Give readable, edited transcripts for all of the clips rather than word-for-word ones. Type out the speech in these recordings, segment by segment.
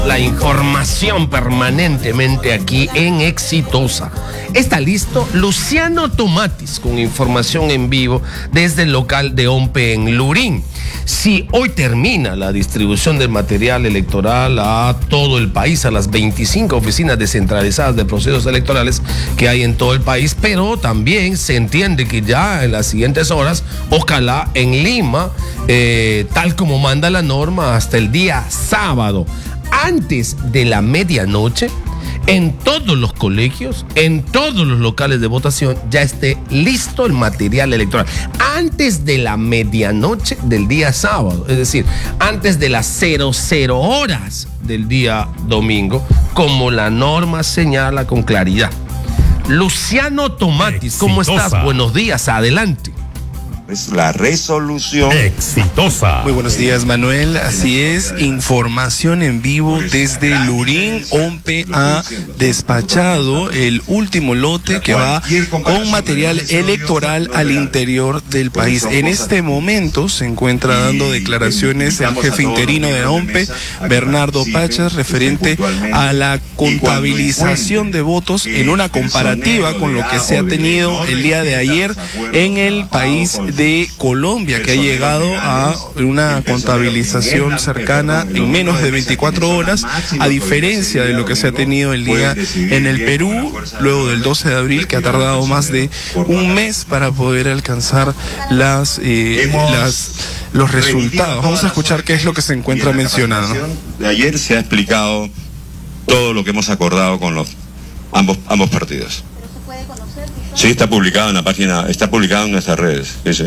La información permanentemente aquí en Exitosa. Está listo Luciano Tomatis con información en vivo desde el local de OMPE en Lurín. Si hoy termina la distribución del material electoral a todo el país, a las 25 oficinas descentralizadas de procesos electorales que hay en todo el país, pero también se entiende que ya en las siguientes horas, ojalá en Lima, tal como manda la norma, hasta el día sábado, antes de la medianoche, en todos los colegios, en todos los locales de votación, ya esté listo el material electoral. Antes de la medianoche del día sábado, es decir, antes de las 00 horas del día domingo, como la norma señala con claridad. Luciano Tomatis, ¿cómo estás? Buenos días, adelante. Es la resolución Exitosa. Muy buenos días, Manuel. Así es, información en vivo desde Lurín. OMPE ha despachado el último lote que va con material electoral al interior del país. En este momento se encuentra dando declaraciones el jefe interino de OMPE, Bernardo Pachas, referente a la contabilización de votos en una comparativa con lo que se ha tenido el día de ayer en el país de Colombia, que ha llegado a una contabilización cercana en menos de 24 horas, a diferencia de lo que se ha tenido el día en el Perú, luego del 12 de abril, que ha tardado más de un mes para poder alcanzar los resultados. Vamos a escuchar qué es lo que se encuentra mencionado. De ayer se ha explicado todo lo que hemos acordado con los ambos partidos. Sí, está publicado en la página, está publicado en nuestras redes. Sí.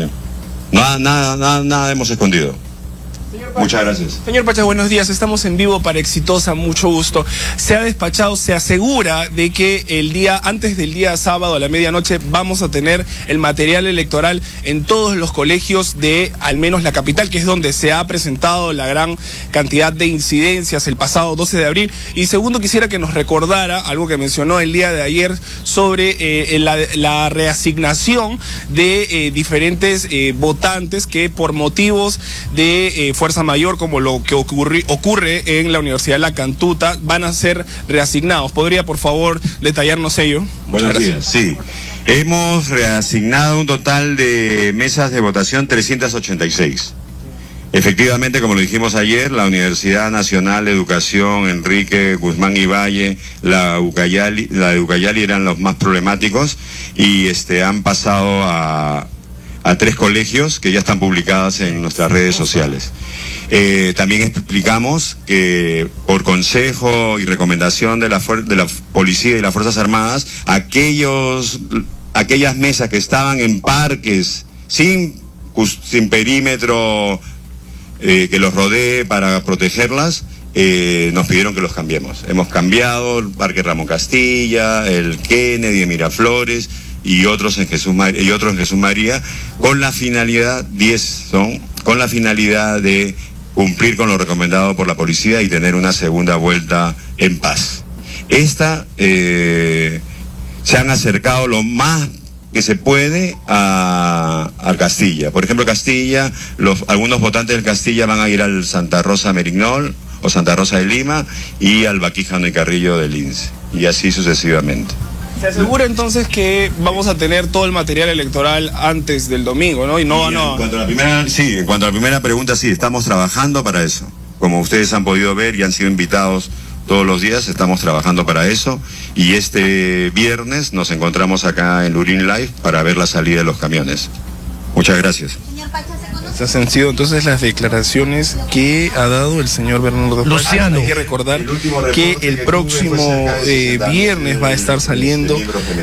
Nada hemos escondido. Muchas gracias. Señor Pachas, buenos días. Estamos en vivo para Exitosa, mucho gusto. Se ha despachado, se asegura de que antes del día sábado a la medianoche vamos a tener el material electoral en todos los colegios de al menos la capital, que es donde se ha presentado la gran cantidad de incidencias el pasado 12 de abril. Y segundo, quisiera que nos recordara algo que mencionó el día de ayer sobre la reasignación de diferentes votantes que por motivos de fuerza mayor, como lo que ocurre en la Universidad de La Cantuta, van a ser reasignados. ¿Podría, por favor, detallarnos ello? Buenos días. Sí, hemos reasignado un total de mesas de votación 386. Efectivamente, como lo dijimos ayer, la Universidad Nacional de Educación Enrique Guzmán y Valle, la de Ucayali eran los más problemáticos y han pasado a 3 colegios que ya están publicadas en nuestras redes sociales. También explicamos que por consejo y recomendación de la policía y las Fuerzas Armadas, aquellas mesas que estaban en parques sin perímetro que los rodee para protegerlas, nos pidieron que los cambiemos. Hemos cambiado el Parque Ramón Castilla, el Kennedy de Miraflores y otros en Jesús María, con la finalidad, 10 son, con la finalidad de cumplir con lo recomendado por la policía y tener una segunda vuelta en paz. Se han acercado lo más que se puede a Castilla. Por ejemplo, Castilla, algunos votantes del Castilla van a ir al Santa Rosa Merignol o Santa Rosa de Lima y al Baquijano y Carrillo del INSE, y así sucesivamente. Se asegura entonces que vamos a tener todo el material electoral antes del domingo, ¿no? En cuanto a la primera pregunta, sí, estamos trabajando para eso. Como ustedes han podido ver y han sido invitados todos los días, estamos trabajando para eso. Y este viernes nos encontramos acá en Lurín Live para ver la salida de los camiones. Muchas gracias. Estas han sido entonces las declaraciones que ha dado el señor Bernardo Pachas. Luciano, hay que recordar que el próximo viernes va a estar saliendo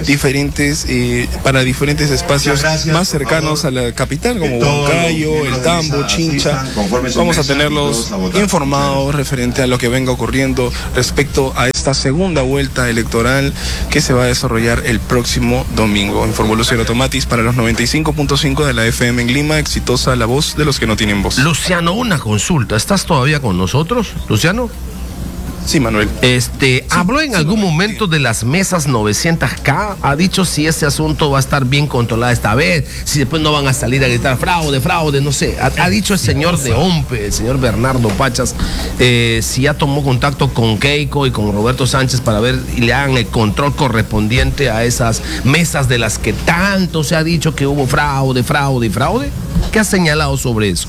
para diferentes espacios más cercanos a la capital, como Huancayo, El Tambo, Chincha. Vamos a tenerlos informados referente a lo que venga ocurriendo respecto a esta segunda vuelta electoral que se va a desarrollar el próximo domingo. Informó Luciano Tomatis para los 95.5 de la FM en Lima. Exitosa, la voz de los que no tienen voz. Luciano, una consulta. ¿Estás todavía con nosotros, Luciano? Sí, Manuel. Habló en algún momento de las mesas 900K, ha dicho si ese asunto va a estar bien controlado esta vez, si después no van a salir a gritar fraude, no sé. Ha dicho el señor de OMPE, el señor Bernardo Pachas, si ya tomó contacto con Keiko y con Roberto Sánchez para ver y le hagan el control correspondiente a esas mesas de las que tanto se ha dicho que hubo fraude. ¿Qué ha señalado sobre eso?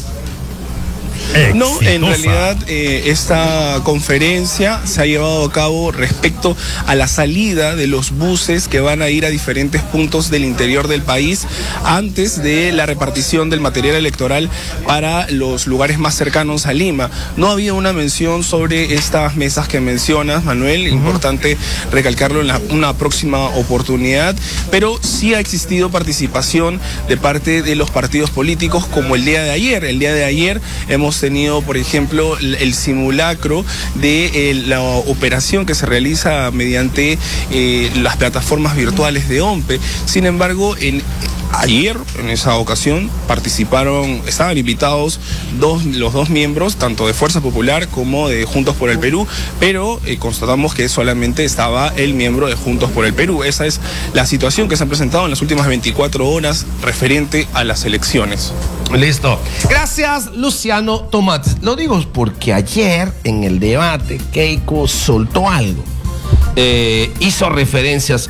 No, en realidad esta conferencia se ha llevado a cabo respecto a la salida de los buses que van a ir a diferentes puntos del interior del país antes de la repartición del material electoral para los lugares más cercanos a Lima. No había una mención sobre estas mesas que mencionas, Manuel, importante recalcarlo en una próxima oportunidad, pero sí ha existido participación de parte de los partidos políticos como el día de ayer. El día de ayer hemos tenido, por ejemplo, el simulacro de la operación que se realiza mediante las plataformas virtuales de OMPE. Sin embargo, ayer, en esa ocasión, estaban invitados los dos miembros, tanto de Fuerza Popular como de Juntos por el Perú, pero constatamos que solamente estaba el miembro de Juntos por el Perú. Esa es la situación que se ha presentado en las últimas 24 horas referente a las elecciones. Listo. Gracias, Luciano Tomatis. Lo digo porque ayer en el debate Keiko soltó algo. Hizo referencias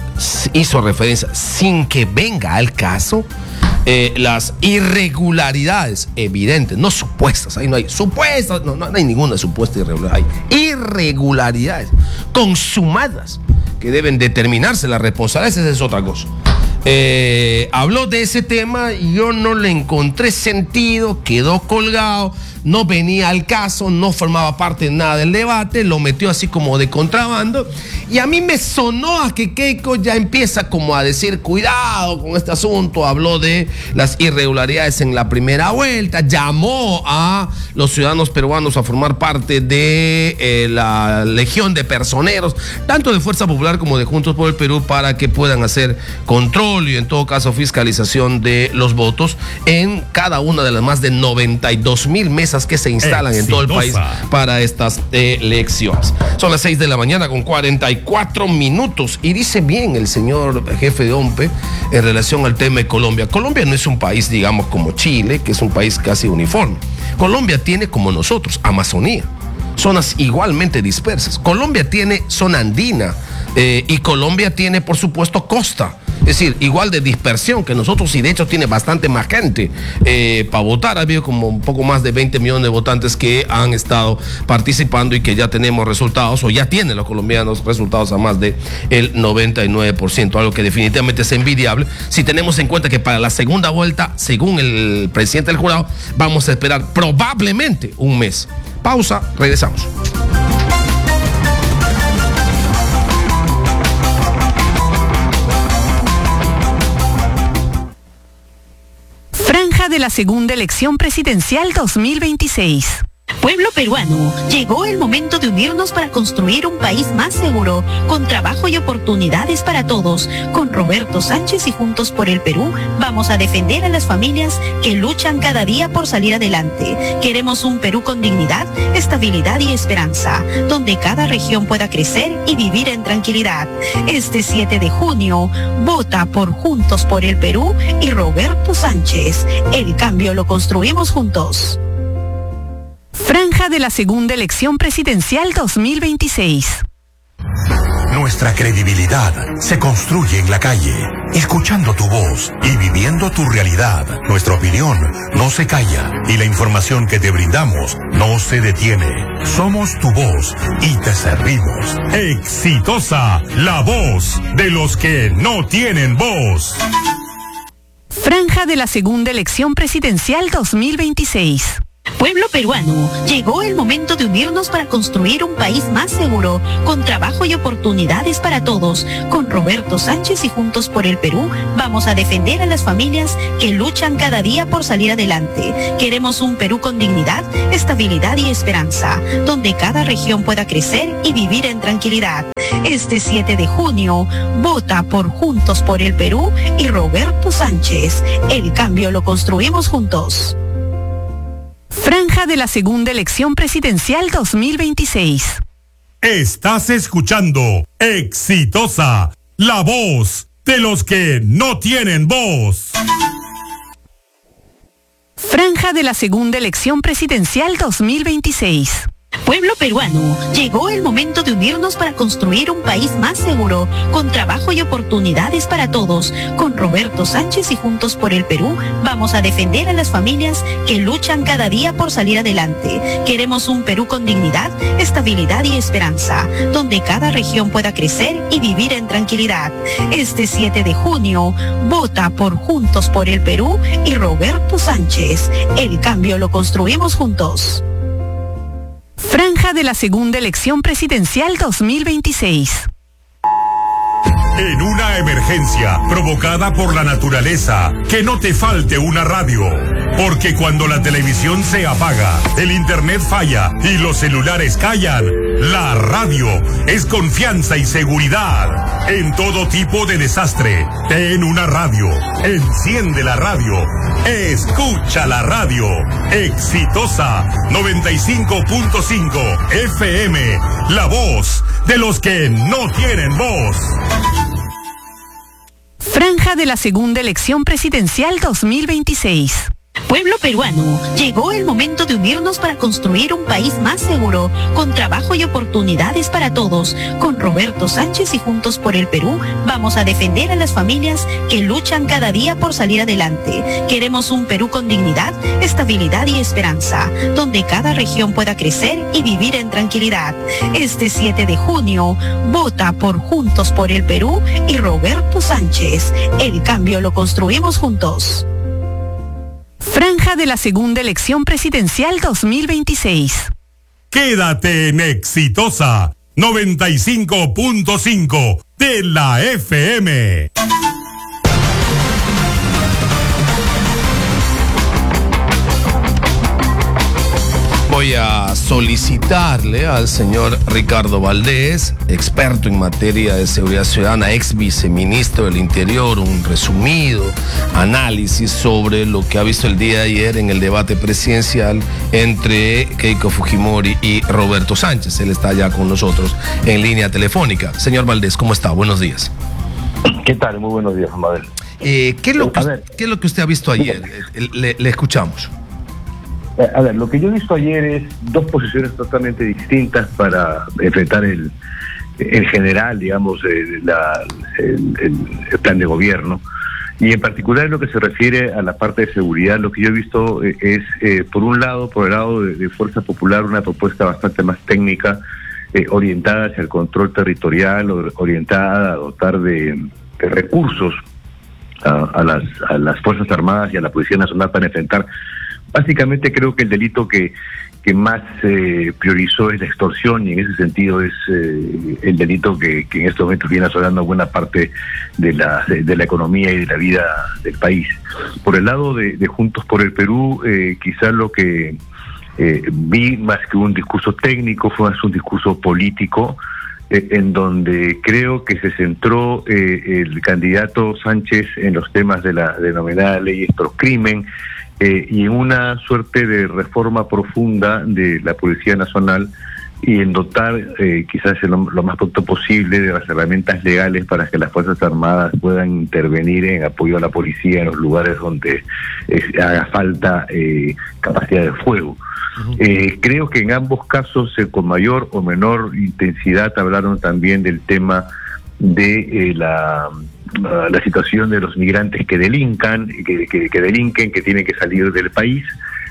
sin que venga al caso las irregularidades evidentes, no supuestas, ahí no hay supuestas, no hay ninguna supuesta irregularidad, hay irregularidades consumadas que deben determinarse las responsabilidades, esa es otra cosa. Habló de ese tema y yo no le encontré sentido, quedó colgado, no venía al caso, no formaba parte de nada del debate, lo metió así como de contrabando y a mí me sonó a que Keiko ya empieza como a decir cuidado con este asunto. Habló de las irregularidades en la primera vuelta, llamó a los ciudadanos peruanos a formar parte de la legión de personeros, tanto de Fuerza Popular como de Juntos por el Perú, para que puedan hacer control y en todo caso fiscalización de los votos en cada una de las más de 92,000 mesas que se instalan en todo el país para estas elecciones. Son las 6 de la mañana con 44 minutos y dice bien el señor jefe de OMPE en relación al tema de Colombia. Colombia no es un país, digamos, como Chile, que es un país casi uniforme. Colombia tiene, como nosotros, Amazonía, zonas igualmente dispersas. Colombia tiene zona andina y Colombia tiene, por supuesto, costa. Es decir, igual de dispersión que nosotros, y de hecho tiene bastante más gente para votar. Ha habido como un poco más de 20 millones de votantes que han estado participando y que ya tenemos resultados, o ya tienen los colombianos resultados a más del 99%, algo que definitivamente es envidiable si tenemos en cuenta que para la segunda vuelta, según el presidente del jurado, vamos a esperar probablemente un mes. Pausa, regresamos. Franja de la segunda elección presidencial 2026. Pueblo peruano, llegó el momento de unirnos para construir un país más seguro, con trabajo y oportunidades para todos. Con Roberto Sánchez y Juntos por el Perú, vamos a defender a las familias que luchan cada día por salir adelante. Queremos un Perú con dignidad, estabilidad y esperanza, donde cada región pueda crecer y vivir en tranquilidad. Este 7 de junio, vota por Juntos por el Perú y Roberto Sánchez. El cambio lo construimos juntos. Franja de la segunda elección presidencial 2026. Nuestra credibilidad se construye en la calle, escuchando tu voz y viviendo tu realidad. Nuestra opinión no se calla y la información que te brindamos no se detiene. Somos tu voz y te servimos. Exitosa, la voz de los que no tienen voz. Franja de la segunda elección presidencial 2026. Pueblo peruano, llegó el momento de unirnos para construir un país más seguro, con trabajo y oportunidades para todos. Con Roberto Sánchez y Juntos por el Perú, vamos a defender a las familias que luchan cada día por salir adelante. Queremos un Perú con dignidad, estabilidad y esperanza, donde cada región pueda crecer y vivir en tranquilidad. Este 7 de junio, vota por Juntos por el Perú y Roberto Sánchez. El cambio lo construimos juntos. Franja de la segunda elección presidencial 2026. Estás escuchando Exitosa, la voz de los que no tienen voz. Franja de la segunda elección presidencial 2026. Pueblo peruano, llegó el momento de unirnos para construir un país más seguro, con trabajo y oportunidades para todos. Con Roberto Sánchez y Juntos por el Perú, vamos a defender a las familias que luchan cada día por salir adelante. Queremos un Perú con dignidad, estabilidad y esperanza, donde cada región pueda crecer y vivir en tranquilidad. Este 7 de junio, vota por Juntos por el Perú y Roberto Sánchez. El cambio lo construimos juntos. Franja de la segunda elección presidencial 2026. En una emergencia provocada por la naturaleza, que no te falte una radio. Porque cuando la televisión se apaga, el internet falla y los celulares callan, la radio es confianza y seguridad. En todo tipo de desastre, ten una radio. Enciende la radio. Escucha la radio. Exitosa 95.5 FM. La voz de los que no tienen voz. Franja de la segunda elección presidencial 2026. Pueblo peruano, llegó el momento de unirnos para construir un país más seguro, con trabajo y oportunidades para todos. Con Roberto Sánchez y Juntos por el Perú, vamos a defender a las familias que luchan cada día por salir adelante. Queremos un Perú con dignidad, estabilidad y esperanza, donde cada región pueda crecer y vivir en tranquilidad. Este 7 de junio, vota por Juntos por el Perú y Roberto Sánchez. El cambio lo construimos juntos. Franja de la segunda elección presidencial 2026. Quédate en Exitosa 95.5 de la FM. Voy a solicitarle al señor Ricardo Valdés, experto en materia de seguridad ciudadana, ex viceministro del Interior, un resumido análisis sobre lo que ha visto el día de ayer en el debate presidencial entre Keiko Fujimori y Roberto Sánchez. Él está ya con nosotros en línea telefónica. Señor Valdés, ¿cómo está? Buenos días. ¿Qué tal? Muy buenos días, Amadel. ¿Qué es lo que usted ha visto ayer? Le escuchamos. A ver, lo que yo he visto ayer es dos posiciones totalmente distintas para enfrentar el general, digamos, el plan de gobierno. Y en particular en lo que se refiere a la parte de seguridad, lo que yo he visto es, por el lado de Fuerza Popular, una propuesta bastante más técnica, orientada hacia el control territorial, orientada a dotar de recursos a las Fuerzas Armadas y a la Policía Nacional para enfrentar. Básicamente creo que el delito que más priorizó es la extorsión, y en ese sentido es el delito que en estos momentos viene asolando buena parte de la economía y de la vida del país. Por el lado de Juntos por el Perú, quizás lo que vi más que un discurso técnico fue más un discurso político, en donde creo que se centró el candidato Sánchez en los temas de la denominada ley extorcrimen, y en una suerte de reforma profunda de la Policía Nacional, y en dotar quizás lo más pronto posible de las herramientas legales para que las Fuerzas Armadas puedan intervenir en apoyo a la policía en los lugares donde haga falta capacidad de fuego. Creo que en ambos casos, con mayor o menor intensidad, hablaron también del tema de la situación de los migrantes que delincan, que tienen que salir del país,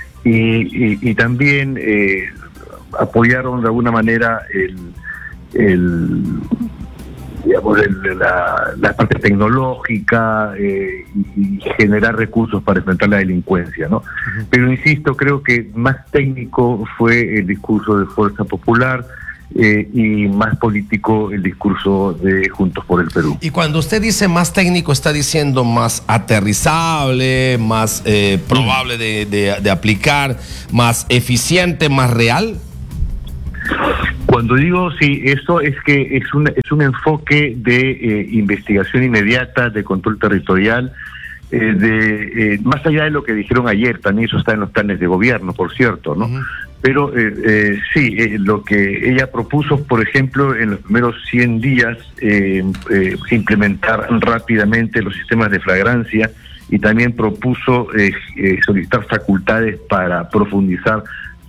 y también apoyaron de alguna manera la parte tecnológica, y generar recursos para enfrentar la delincuencia, ¿no? Pero insisto, creo que más técnico fue el discurso de Fuerza Popular, y más político el discurso de Juntos por el Perú. Y cuando usted dice más técnico, ¿está diciendo más aterrizable, más probable de aplicar, más eficiente, más real? Cuando digo sí, eso es que es un enfoque de investigación inmediata, de control territorial, más allá de lo que dijeron ayer, también eso está en los planes de gobierno, por cierto, ¿no? Pero sí, lo que ella propuso, por ejemplo, en los primeros 100 días, implementar rápidamente los sistemas de flagrancia, y también propuso solicitar facultades para profundizar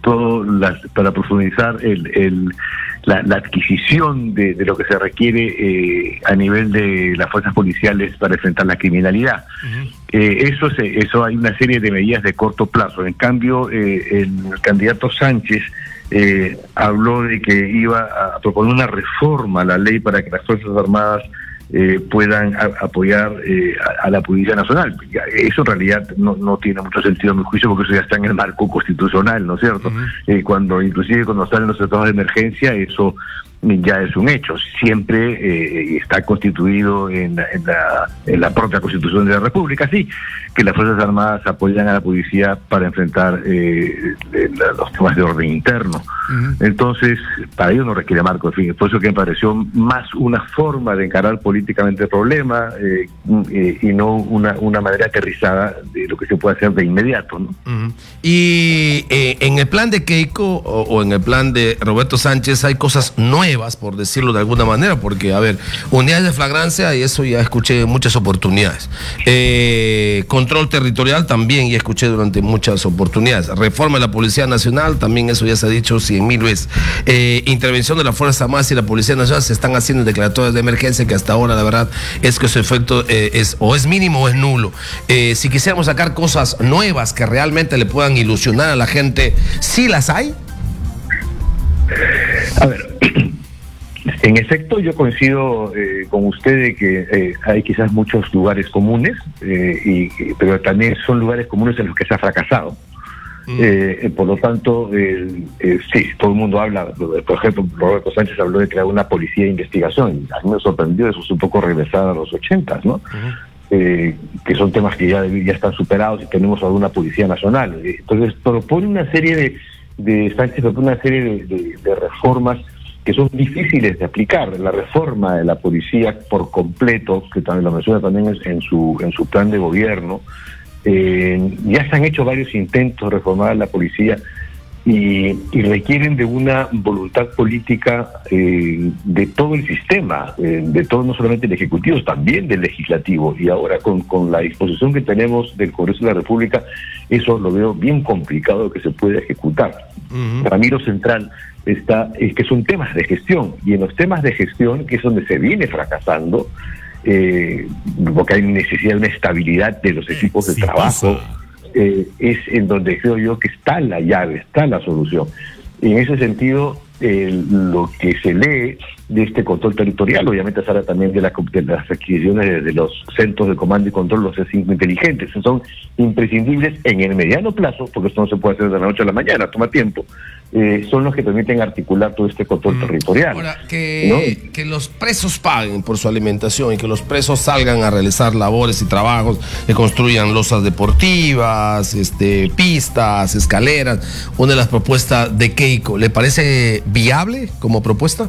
la adquisición de lo que se requiere a nivel de las fuerzas policiales para enfrentar la criminalidad. Eso hay una serie de medidas de corto plazo. En cambio, el candidato Sánchez habló de que iba a proponer una reforma a la ley para que las Fuerzas Armadas puedan apoyar a la Policía Nacional. Eso en realidad no tiene mucho sentido en mi juicio, porque eso ya está en el marco constitucional, ¿no es cierto? Inclusive cuando salen los estados de emergencia, eso ya es un hecho. Siempre está constituido en la propia Constitución de la República, sí, que las Fuerzas Armadas apoyan a la policía para enfrentar los temas de orden interno. Entonces, para ello no requiere marco. En fin, por eso que me pareció más una forma de encarar políticamente el problema y no una manera aterrizada de lo que se puede hacer de inmediato, ¿no? Y en el plan de Keiko o en el plan de Roberto Sánchez hay cosas nuevas, por decirlo de alguna manera, porque, a ver, unidades de flagrancia, y eso ya escuché muchas oportunidades. Control territorial también ya escuché durante muchas oportunidades. Reforma de la Policía Nacional, también eso ya se ha dicho 100.000 veces. Intervención de las Fuerzas Armadas y la Policía Nacional, se están haciendo declaratorias de emergencia que hasta ahora la verdad es que su efecto es mínimo o es nulo. Si quisiéramos sacar cosas nuevas que realmente le puedan ilusionar a la gente, ¿sí las hay? A ver, en efecto yo coincido con usted de que hay quizás muchos lugares comunes, pero también son lugares comunes en los que se ha fracasado. Por lo tanto, sí, todo el mundo habla, por ejemplo, Roberto Sánchez habló de crear una policía de investigación. A mí me sorprendió, eso es un poco regresar a los 80s, ¿no? Que son temas que ya están superados y tenemos alguna policía nacional. Entonces, propone una serie Sánchez propone una serie de reformas que son difíciles de aplicar. La reforma de la policía por completo, que también lo menciona también en su plan de gobierno, ya se han hecho varios intentos de reformar la policía y requieren de una voluntad política de todo el sistema, de todo, no solamente el Ejecutivo, también del Legislativo. Y ahora con la disposición que tenemos del Congreso de la República, eso lo veo bien complicado que se pueda ejecutar. Para mí lo central es que son temas de gestión, y en los temas de gestión, que es donde se viene fracasando, porque hay necesidad de una estabilidad de los equipos de trabajo, es en donde creo yo que está la llave, está la solución. Y en ese sentido, lo que se lee de este control territorial, obviamente se habla también de las adquisiciones de los centros de comando y control, los C5 inteligentes, son imprescindibles en el mediano plazo, porque esto no se puede hacer de la noche a la mañana, toma tiempo. Son los que permiten articular todo este control territorial. Ahora, que los presos paguen por su alimentación y que los presos salgan a realizar labores y trabajos, que construyan losas deportivas, pistas, escaleras, una de las propuestas de Keiko, ¿le parece viable como propuesta?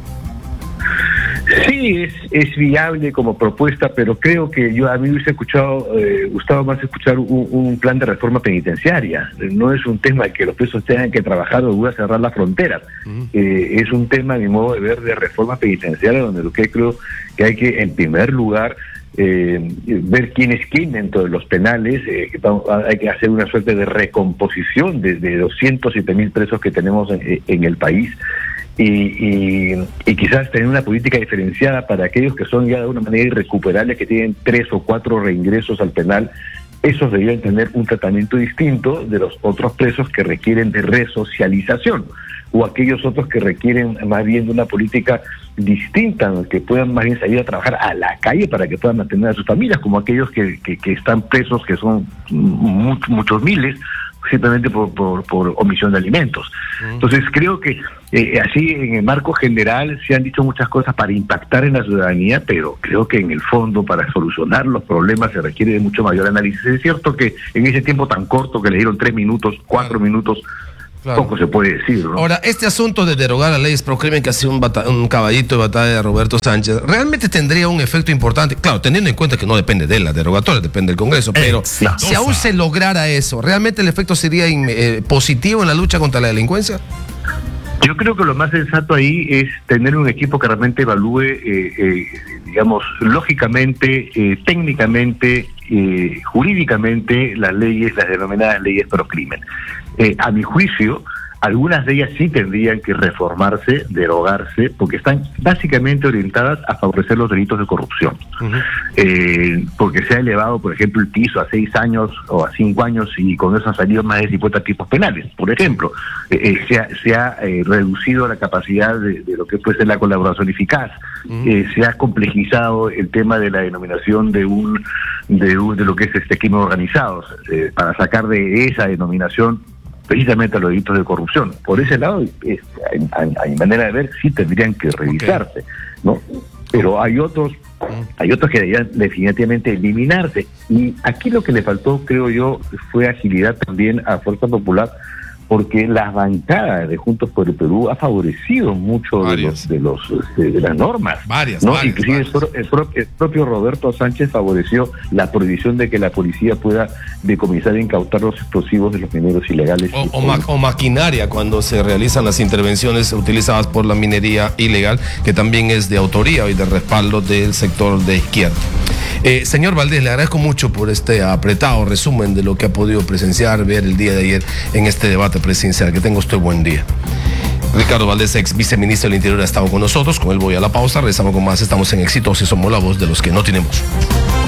Sí, es viable como propuesta, pero creo que a mí me hubiese gustado más escuchar un plan de reforma penitenciaria. No es un tema de que los presos tengan que trabajar o voy a cerrar las fronteras. Es un tema, a mi modo de ver, de reforma penitenciaria, donde lo que creo que hay que, en primer lugar, ver quién es quién dentro de los penales. Hay que hacer una suerte de recomposición de los 107.000 presos que tenemos en el país. Y quizás tener una política diferenciada para aquellos que son ya de una manera irrecuperables, que tienen 3 o 4 reingresos al penal. Esos deberían tener un tratamiento distinto de los otros presos que requieren de resocialización, o aquellos otros que requieren más bien de una política distinta, que puedan más bien salir a trabajar a la calle para que puedan mantener a sus familias, como aquellos que están presos, que son muchos miles, simplemente por omisión de alimentos. Entonces creo que así en el marco general se han dicho muchas cosas para impactar en la ciudadanía, pero creo que en el fondo para solucionar los problemas se requiere de mucho mayor análisis. Es cierto que en ese tiempo tan corto que le dieron 3 minutos, 4 minutos Claro. Poco se puede decir, ¿no? Ahora, este asunto de derogar las leyes pro-crimen, que ha sido un caballito de batalla de Roberto Sánchez, ¿realmente tendría un efecto importante? Claro, teniendo en cuenta que no depende de la derogatoria, depende del Congreso, pero si aún se lograra eso, ¿realmente el efecto sería positivo en la lucha contra la delincuencia? Yo creo que lo más sensato ahí es tener un equipo que realmente evalúe, digamos, lógicamente, técnicamente, jurídicamente, las leyes, las denominadas leyes pro-crimen. A mi juicio, algunas de ellas sí tendrían que reformarse, derogarse, porque están básicamente orientadas a favorecer los delitos de corrupción. Porque se ha elevado, por ejemplo, el piso a 6 años o a 5 años y con eso han salido más de 50 tipos penales. Por ejemplo, se ha reducido la capacidad de lo que puede ser la colaboración eficaz. Se ha complejizado el tema de la denominación de lo que es crimen organizado, para sacar de esa denominación precisamente a los delitos de corrupción. Por ese lado, a mi manera de ver, sí tendrían que revisarse, ¿no? Pero hay otros que deberían definitivamente eliminarse. Y aquí lo que le faltó, creo yo, fue agilidad también a Fuerza Popular, porque las bancadas de Juntos por el Perú ha favorecido mucho de las normas. Inclusive el propio Roberto Sánchez favoreció la prohibición de que la policía pueda decomisar e incautar los explosivos de los mineros ilegales. O maquinaria cuando se realizan las intervenciones utilizadas por la minería ilegal, que también es de autoría y de respaldo del sector de izquierda. Señor Valdés, le agradezco mucho por este apretado resumen de lo que ha podido presenciar, ver el día de ayer en este debate presidencial. Que tenga usted buen día. Ricardo Valdés, ex viceministro del Interior, ha estado con nosotros. Con él voy a la pausa. Regresamos con más. Estamos en Exitosa y somos la voz de los que no tienen voz.